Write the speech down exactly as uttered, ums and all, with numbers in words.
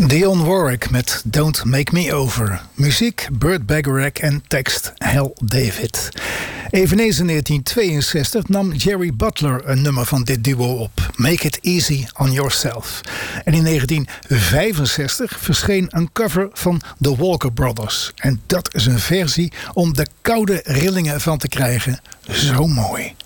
Dionne Warwick met Don't Make Me Over. Muziek Burt Bacharach en tekst Hal David. Eveneens in negentien tweeënzestig nam Jerry Butler een nummer van dit duo op. Make It Easy On Yourself. En in negentien vijfenzestig verscheen een cover van The Walker Brothers. En dat is een versie om de koude rillingen van te krijgen. Zo mooi.